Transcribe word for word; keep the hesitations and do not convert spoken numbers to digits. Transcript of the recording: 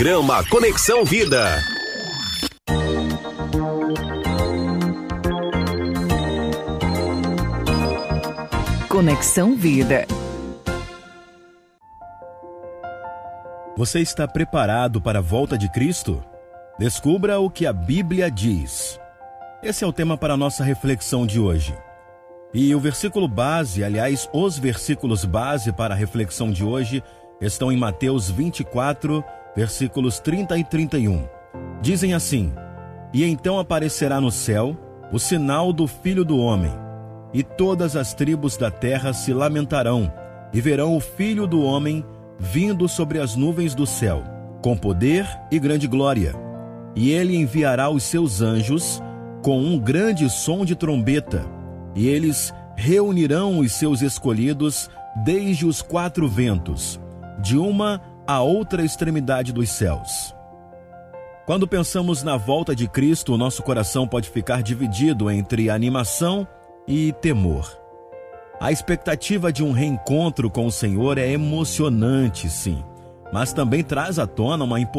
Programa Conexão Vida. Conexão Vida. Você está preparado para a volta de Cristo? Descubra o que a Bíblia diz. Esse é o tema para a nossa reflexão de hoje. E o versículo base, aliás, os versículos base para a reflexão de hoje estão em Mateus vinte e quatro, versículos trinta e trinta e um. Dizem assim: E então aparecerá no céu o sinal do Filho do Homem, e todas as tribos da terra se lamentarão, e verão o Filho do Homem vindo sobre as nuvens do céu, com poder e grande glória. E ele enviará os seus anjos com um grande som de trombeta, e eles reunirão os seus escolhidos desde os quatro ventos, de uma a outra extremidade dos céus. Quando pensamos na volta de Cristo, o nosso coração pode ficar dividido entre animação e temor. A expectativa de um reencontro com o Senhor é emocionante, sim, mas também traz à tona uma